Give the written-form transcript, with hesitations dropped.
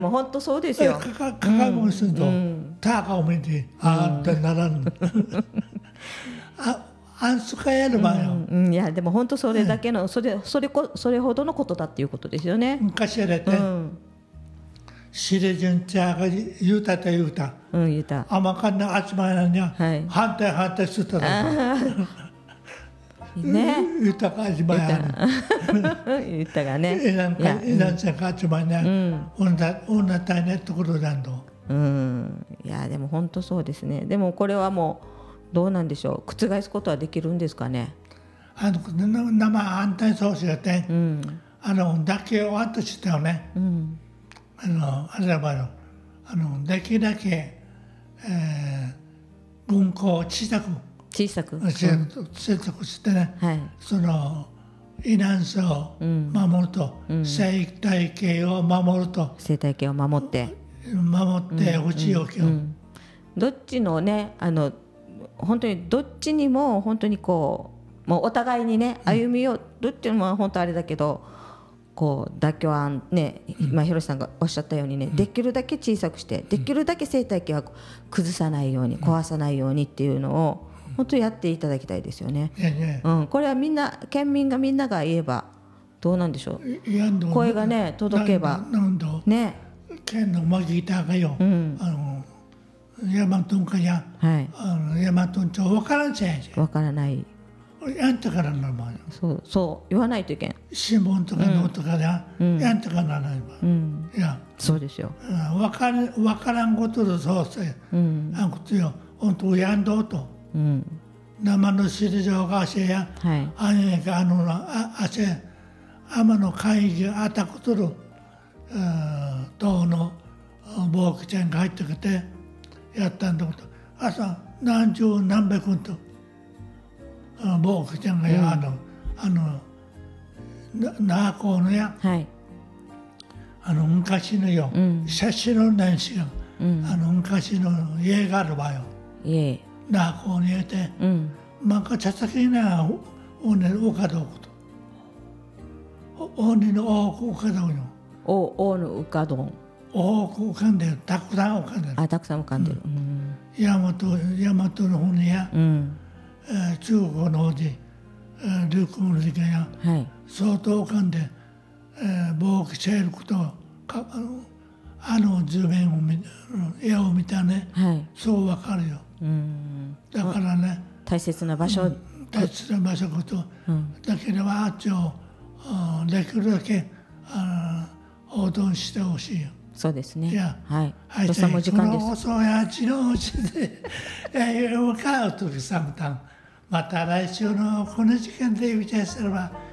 もう本当そうですよ。 가까이 있어도 다가오면 나라는 안쓰까야를 봐요. いやでも本当それだけの、それほどのことだっていうことですよね。 昔やれて、시래준 자가 유다다 유다. 유다. 아마 간나 아줌마냐. 한테 쓰더라. 네. 유다가 아줌마야. 유다가 네. 이난 자가 아줌마냐. 오나 타네ところだんど。 いやでも本当そうですね。でもこれはもうどうなんでしょう。覆すことはできるんですかね。 生反対措置がね、だけを後したよね。あれはできるだけ、軍港を小さくしてね、その避難所を守ると、生態系を守ってほしいわけよ。 どっちのね、本当にどっちにも本当にこう、もうお互いにね歩みを、どっちも本当あれだけど、こう妥協案ね、今広瀬さんがおっしゃったようにね、できるだけ小さくして、できるだけ生態系は崩さないように、壊さないようにっていうのを本当にやっていただきたいですよね。これはみんな、県民がみんなが言えばどうなんでしょう。声がね届けばね。 県のマギターがよ、大和かや、大和町分からんちゃう。 分からない。 やんたからなるもん。 そう言わないといけん。 新聞とかノートかや、やんたからならないもん。いや、 そうですよ。 分からんこととそうせ、あんことよ、本当やんどうと。生の市場がせや、あんやかあせ、天の会議があったことと、党のボークちゃんが入ってきてやったんだけど、朝何十何百と。ボークちゃんがや、那覇のや、昔のよ、写真の年始が、昔の家があるわよ。那覇にいて、なんか茶先な、おねの岡どこと。おねの岡どよ。 おの岡どん。 浮かんでる、たくさん浮かんでる。 たくさん浮かんでる。 大和の方にや、中国の方で、陸の時間や、相当浮かんで、貿易していることを、図面を絵を見たね、そう分かるよ。だからね、 大切な場所こと、 だけどあっちをできるだけ報道してほしいよ。 そうですね。 はい。とさも時間です。そうやちのうちで、向かうときさんたん。また来週のこの時間で打ち合わせれば。